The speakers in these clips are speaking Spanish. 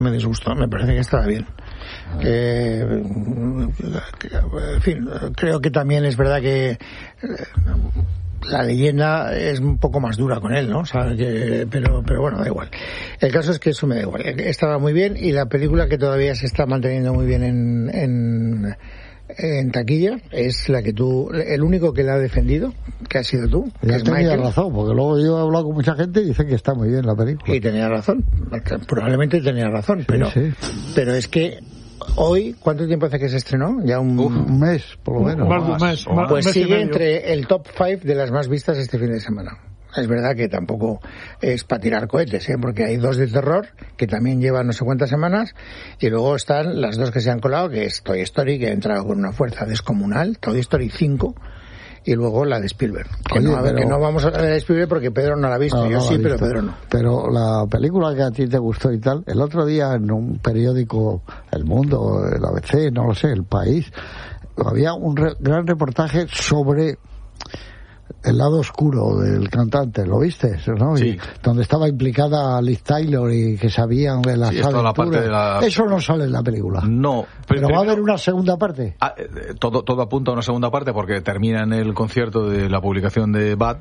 me disgustó, me parece que estaba bien. En fin, creo que también es verdad que la leyenda es un poco más dura con él, ¿no? O sea, pero bueno, da igual. El caso es que eso me da igual. Estaba muy bien, y la película que todavía se está manteniendo muy bien en taquilla es la que el único que la ha defendido, que ha sido tú. Ya tenía razón, porque luego yo he hablado con mucha gente y dicen que está muy bien la película. Y tenía razón, probablemente tenía razón, pero es que hoy, ¿cuánto tiempo hace que se estrenó? Ya un mes, por lo menos. Más de un mes. Pues sigue entre el top 5 de las más vistas este fin de semana. Es verdad que tampoco es para tirar cohetes, porque hay 2 de terror que también llevan no sé cuántas semanas, y luego están las 2 que se han colado, que es Toy Story, que ha entrado con una fuerza descomunal, Toy Story 5, y luego la de Spielberg. Que no vamos a hablar de Spielberg porque Pedro no la ha visto. Yo sí, pero Pedro no. Pero la película que a ti te gustó y tal, el otro día en un periódico, El Mundo, el ABC, no lo sé, El País, había un gran reportaje sobre el lado oscuro del cantante, ¿lo viste? ¿No? Sí. Donde estaba implicada Liz Taylor y que sabían de las aventuras. La parte de Eso no sale en la película. No. Pero va a haber una segunda parte. Todo apunta a una segunda parte, porque termina en el concierto de la publicación de Bad.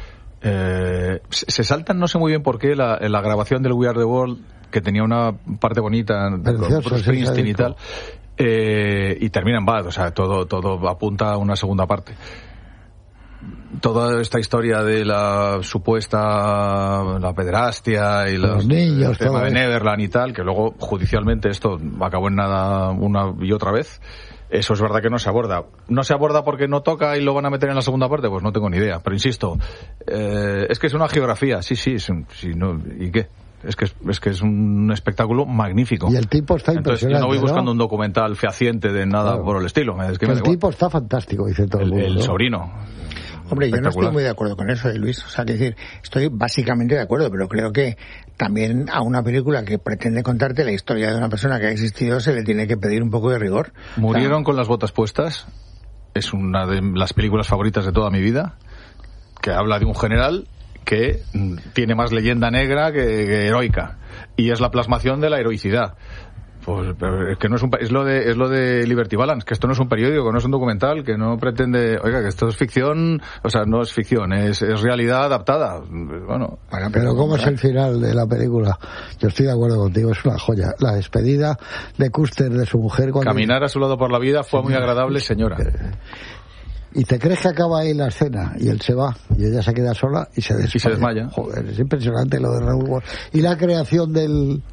Se saltan, no sé muy bien por qué, la grabación del We Are the World, que tenía una parte bonita con Bruce Springsteen y tal, y termina en Bad. O sea, todo apunta a una segunda parte. Toda esta historia de la supuesta pederastia y los niños, el tema de Neverland y tal, que luego judicialmente esto acabó en nada una y otra vez, eso es verdad que no se aborda. No se aborda porque no toca y lo van a meter en la segunda parte, pues no tengo ni idea. Pero insisto, es que es una geografía, sí, no, ¿y qué? Es que es un espectáculo magnífico. Y el tipo está impresionante. Entonces yo no voy buscando un documental fehaciente de nada por el estilo. Es que el tipo está fantástico, dice todo el mundo. El sobrino. Hombre, yo no estoy muy de acuerdo con eso, Luis. O sea, que decir, estoy básicamente de acuerdo, pero creo que también a una película que pretende contarte la historia de una persona que ha existido se le tiene que pedir un poco de rigor. Murieron con las botas puestas. Es una de las películas favoritas de toda mi vida, que habla de un general que tiene más leyenda negra que heroica, y es la plasmación de la heroicidad. Pues pero es que no es lo de Liberty Balance, que esto no es un periódico, que no es un documental, que no pretende, oiga, que esto es ficción, o sea, no es ficción, es realidad adaptada. Bueno, pero ¿cómo es el final de la película? Yo estoy de acuerdo contigo, es una joya. La despedida de Custer de su mujer cuando caminar a su lado por la vida fue muy agradable, señora. Y te crees que acaba ahí la escena y él se va y ella se queda sola y se desmaya. Joder, es impresionante lo de Raoul Walsh. Y la creación de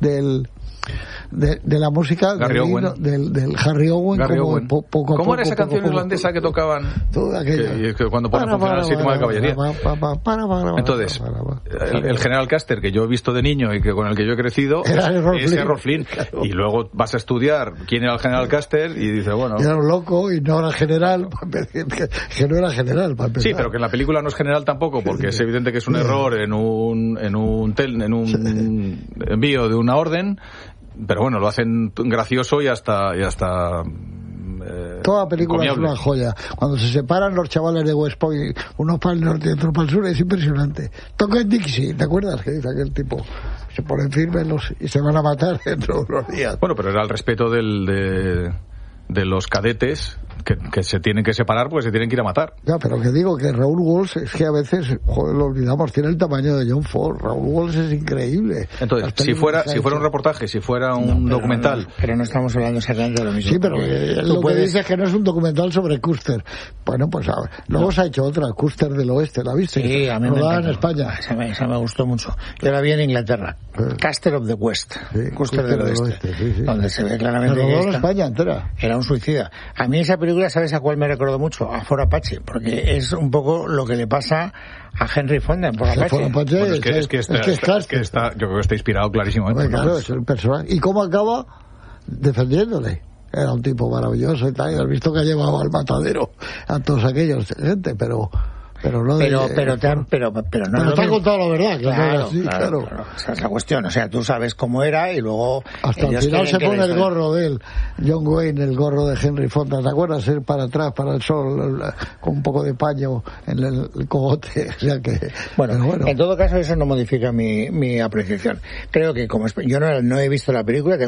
la música del Harry Owen, poco a ¿Cómo era esa canción irlandesa que tocaban? Que cuando ponen a funcionar el sistema de caballería. Entonces, el general Custer, que yo he visto de niño y que con el que yo he crecido, es Errol Flynn. Claro. Y luego vas a estudiar quién era el general Custer y dices, bueno... Era un loco y no era general, que no era general, para empezar. Sí, pero que en la película no es general tampoco, porque es evidente que es un error en un envío de una orden. Pero bueno, lo hacen gracioso y hasta toda película comiable. Es una joya. Cuando se separan los chavales de West Point, unos para el norte y otros para el sur, es impresionante. Toca en Dixie, ¿te acuerdas? Que dice aquel tipo, se ponen firmes y se van a matar dentro de unos días. Bueno, pero era el respeto de los cadetes que se tienen que separar porque se tienen que ir a matar. Ya, pero que digo que Raoul Walsh es que a veces, joder, lo olvidamos, tiene el tamaño de John Ford. Raoul Walsh es increíble. Entonces, si fuera un reportaje, si fuera un documental... Pero no estamos hablando exactamente de lo mismo. Sí, pero lo que dice es que no es un documental sobre Custer. Bueno, pues luego se ha hecho otra, Custer del Oeste, ¿la viste? Sí, a mí me encantó. En España. Esa me gustó mucho. Yo la vi en Inglaterra. Custer of the West. Sí, Custer del Oeste. Sí. Donde se ve claramente que en España entera. Era un suicida. A mí esa película, ¿sabes a cuál me recordó mucho? A Fort Apache, porque es un poco lo que le pasa a Henry Fonda en Fort Apache. Bueno, es que está, yo creo que está inspirado clarísimamente. Claro, es el personaje. ¿Y cómo acaba? Defendiéndole. Era un tipo maravilloso y tal, y has visto que llevaba al matadero a todos aquellos gente, pero pero no te han contado la verdad, claro. Esa es la cuestión, o sea, tú sabes cómo era y luego hasta el final se pone el gorro de él, John Wayne, el gorro de Henry Fonda, ¿te acuerdas? Ir para atrás, para el sol, con un poco de paño en el cogote, o sea que bueno, en todo caso eso no modifica mi apreciación. Creo que como yo no he visto la película,